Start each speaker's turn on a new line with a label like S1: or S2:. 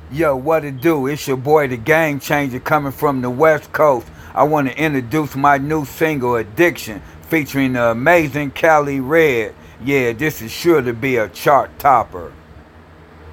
S1: Yo, what it do? It's your boy, the Game Changer, coming from the West Coast. I want to introduce my new single, Addiction, featuring the amazing Cali Red. Yeah, this is sure to be a chart topper.